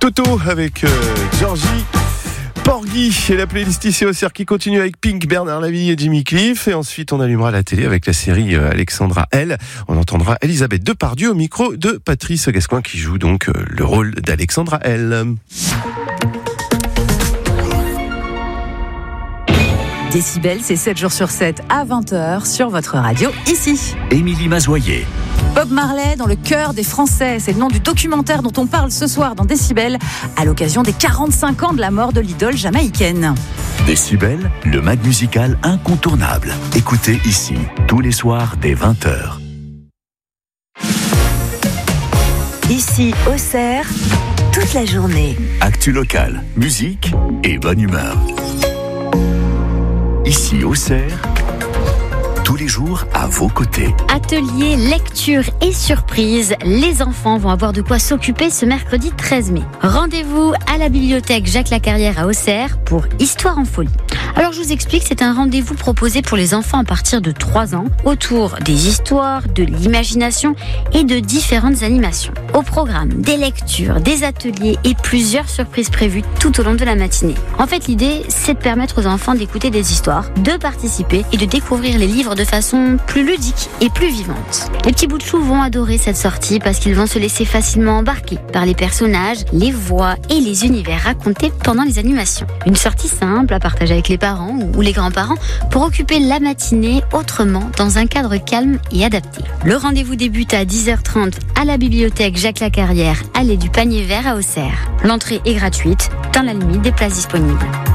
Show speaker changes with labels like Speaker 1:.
Speaker 1: Toto avec Georgie Porgy et la playlist ici au cercle qui continue avec Pink, Bernard Lavilliers et Jimmy Cliff. Et ensuite, on allumera la télé avec la série Alexandra L. On entendra Elisabeth Depardieu au micro de Patrice Gascoin qui joue donc le rôle d'Alexandra L.
Speaker 2: Décibel, c'est 7 jours sur 7 à 20h sur votre radio ici.
Speaker 3: Émilie Mazoyer.
Speaker 2: Bob Marley dans le cœur des Français, c'est le nom du documentaire dont on parle ce soir dans Décibel à l'occasion des 45 ans de la mort de l'idole jamaïcaine.
Speaker 3: Décibel, le mag musical incontournable. Écoutez ici, tous les soirs dès 20h.
Speaker 4: Ici, Auxerre, toute la journée.
Speaker 3: Actu local, musique et bonne humeur. Ici, Auxerre, tous les jours à vos côtés.
Speaker 5: Atelier, lecture et surprise, les enfants vont avoir de quoi s'occuper ce mercredi 13 mai. Rendez-vous à la bibliothèque Jacques Lacarrière à Auxerre pour Histoire en folie. Alors je vous explique, c'est un rendez-vous proposé pour les enfants à partir de 3 ans, autour des histoires, de l'imagination et de différentes animations. Au programme, des lectures, des ateliers et plusieurs surprises prévues tout au long de la matinée. En fait, l'idée, c'est de permettre aux enfants d'écouter des histoires, de participer et de découvrir les livres de façon plus ludique et plus vivante. Les petits bouts de chou vont adorer cette sortie parce qu'ils vont se laisser facilement embarquer par les personnages, les voix et les univers racontés pendant les animations. Une sortie simple à partager avec les parents ou les grands-parents pour occuper la matinée autrement dans un cadre calme et adapté. Le rendez-vous débute à 10h30 à la bibliothèque Jacques Lacarrière, allée du Panier Vert à Auxerre. L'entrée est gratuite dans la limite des places disponibles.